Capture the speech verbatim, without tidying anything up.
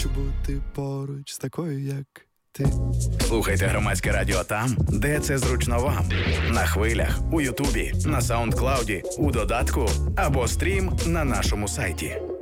хочу бути поруч з такою, як ти. Слухайте Громадське радіо там, де це зручно вам. На хвилях, у Ютубі, на Саундклауді, у додатку або стрім на нашому сайті.